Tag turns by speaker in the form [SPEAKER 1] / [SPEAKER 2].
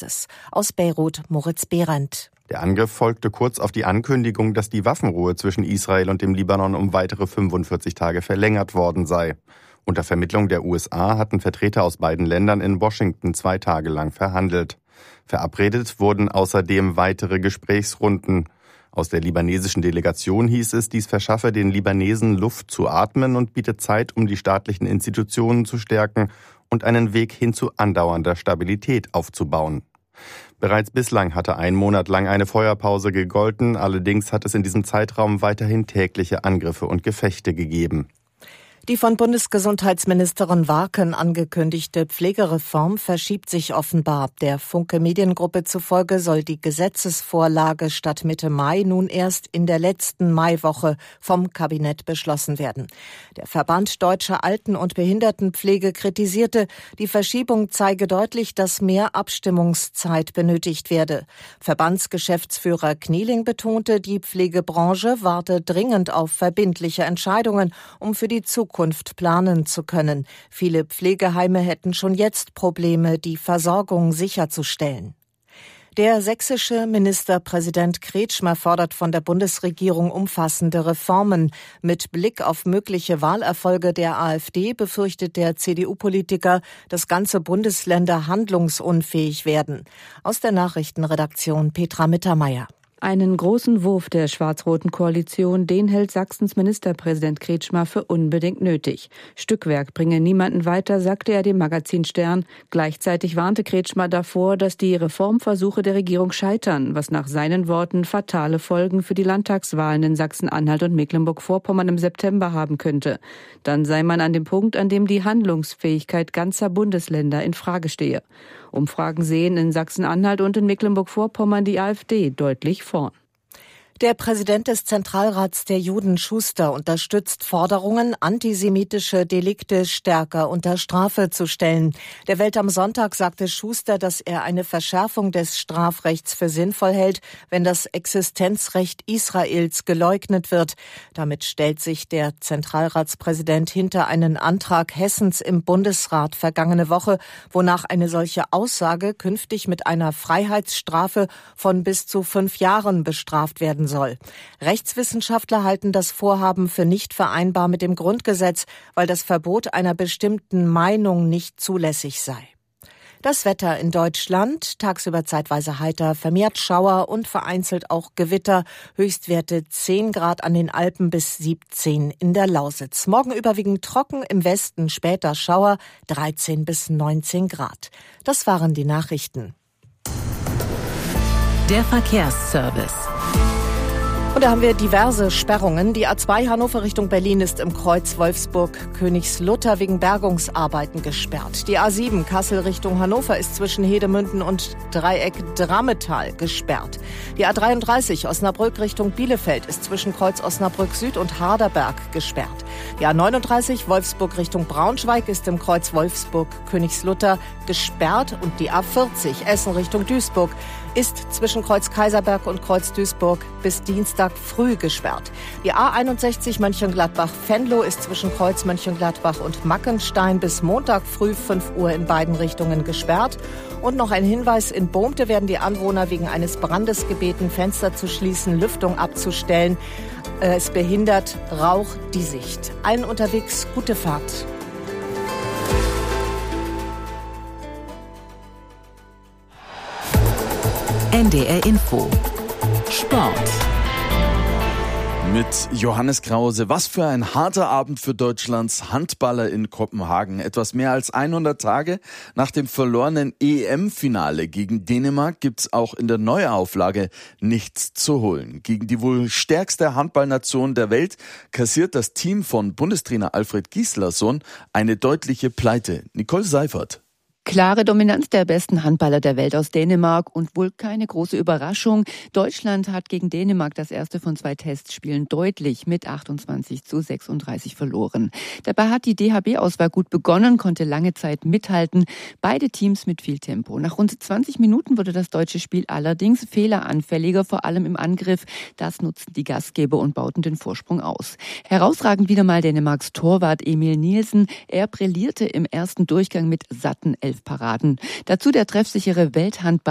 [SPEAKER 1] heißt es. Aus Beirut Moritz Behrendt.
[SPEAKER 2] Der Angriff folgte kurz auf die Ankündigung, dass die Waffenruhe zwischen Israel und dem Libanon um weitere 45 Tage verlängert worden sei. Unter Vermittlung der USA hatten Vertreter aus beiden Ländern in Washington 2 Tage lang verhandelt. Verabredet wurden außerdem weitere Gesprächsrunden. Aus der libanesischen Delegation hieß es, dies verschaffe den Libanesen Luft zu atmen und biete Zeit, um die staatlichen Institutionen zu stärken und einen Weg hin zu andauernder Stabilität aufzubauen. Bereits bislang hatte 1 Monat lang eine Feuerpause gegolten, allerdings hat es in diesem Zeitraum weiterhin tägliche Angriffe und Gefechte gegeben.
[SPEAKER 1] Die von Bundesgesundheitsministerin Warken angekündigte Pflegereform verschiebt sich offenbar. Der Funke Mediengruppe zufolge soll die Gesetzesvorlage statt Mitte Mai nun erst in der letzten Maiwoche vom Kabinett beschlossen werden. Der Verband Deutscher Alten- und Behindertenpflege kritisierte, die Verschiebung zeige deutlich, dass mehr Abstimmungszeit benötigt werde. Verbandsgeschäftsführer Knieling betonte, die Pflegebranche warte dringend auf verbindliche Entscheidungen, um für die Zukunft planen zu können. Viele Pflegeheime hätten schon jetzt Probleme, die Versorgung sicherzustellen. Der sächsische Ministerpräsident Kretschmer fordert von der Bundesregierung umfassende Reformen. Mit Blick auf mögliche Wahlerfolge der AfD befürchtet der CDU-Politiker, dass ganze Bundesländer handlungsunfähig werden. Aus der Nachrichtenredaktion Petra Mittermeier.
[SPEAKER 3] Einen großen Wurf der schwarz-roten Koalition, den hält Sachsens Ministerpräsident Kretschmer für unbedingt nötig. Stückwerk bringe niemanden weiter, sagte er dem Magazin Stern. Gleichzeitig warnte Kretschmer davor, dass die Reformversuche der Regierung scheitern, was nach seinen Worten fatale Folgen für die Landtagswahlen in Sachsen-Anhalt und Mecklenburg-Vorpommern im September haben könnte. Dann sei man an dem Punkt, an dem die Handlungsfähigkeit ganzer Bundesländer in Frage stehe. Umfragen sehen in Sachsen-Anhalt und in Mecklenburg-Vorpommern die AfD deutlich vorn.
[SPEAKER 1] Der Präsident des Zentralrats der Juden, Schuster, unterstützt Forderungen, antisemitische Delikte stärker unter Strafe zu stellen. Der Welt am Sonntag sagte Schuster, dass er eine Verschärfung des Strafrechts für sinnvoll hält, wenn das Existenzrecht Israels geleugnet wird. Damit stellt sich der Zentralratspräsident hinter einen Antrag Hessens im Bundesrat vergangene Woche, wonach eine solche Aussage künftig mit einer Freiheitsstrafe von bis zu 5 Jahren bestraft werden soll. Rechtswissenschaftler halten das Vorhaben für nicht vereinbar mit dem Grundgesetz, weil das Verbot einer bestimmten Meinung nicht zulässig sei. Das Wetter in Deutschland, tagsüber zeitweise heiter, vermehrt Schauer und vereinzelt auch Gewitter, Höchstwerte 10 Grad an den Alpen bis 17 in der Lausitz. Morgen überwiegend trocken, im Westen später Schauer, 13 bis 19 Grad. Das waren die Nachrichten.
[SPEAKER 4] Der Verkehrsservice.
[SPEAKER 1] Und da haben wir diverse Sperrungen. Die A2 Hannover Richtung Berlin ist im Kreuz Wolfsburg-Königslutter wegen Bergungsarbeiten gesperrt. Die A7 Kassel Richtung Hannover ist zwischen Hedemünden und Dreieck Drammetal gesperrt. Die A33 Osnabrück Richtung Bielefeld ist zwischen Kreuz Osnabrück Süd und Harderberg gesperrt. Die A39 Wolfsburg Richtung Braunschweig ist im Kreuz Wolfsburg-Königslutter gesperrt. Und die A40 Essen Richtung Duisburg ist zwischen Kreuz Kaiserberg und Kreuz Duisburg bis Dienstag früh gesperrt. Die A61 Mönchengladbach-Venlo ist zwischen Kreuz Mönchengladbach und Mackenstein bis Montag früh 5 Uhr in beiden Richtungen gesperrt. Und noch ein Hinweis, in Bohmte werden die Anwohner wegen eines Brandes gebeten, Fenster zu schließen, Lüftung abzustellen. Es behindert Rauch die Sicht. Allen unterwegs gute Fahrt.
[SPEAKER 4] NDR Info. Sport.
[SPEAKER 5] Mit Johannes Krause. Was für ein harter Abend für Deutschlands Handballer in Kopenhagen. Etwas mehr als 100 Tage nach dem verlorenen EM-Finale gegen Dänemark gibt's auch in der Neuauflage nichts zu holen. Gegen die wohl stärkste Handballnation der Welt kassiert das Team von Bundestrainer Alfred Gislason eine deutliche Pleite. Nicole Seifert.
[SPEAKER 3] Klare Dominanz der besten Handballer der Welt aus Dänemark und wohl keine große Überraschung. Deutschland hat gegen Dänemark das erste von 2 Testspielen deutlich mit 28:36 verloren. Dabei hat die DHB-Auswahl gut begonnen, konnte lange Zeit mithalten. Beide Teams mit viel Tempo. Nach rund 20 Minuten wurde das deutsche Spiel allerdings fehleranfälliger, vor allem im Angriff. Das nutzten die Gastgeber und bauten den Vorsprung aus. Herausragend wieder mal Dänemarks Torwart Emil Nielsen. Er brillierte im ersten Durchgang mit satten 11 Paraden. Dazu der treffsichere Welthandball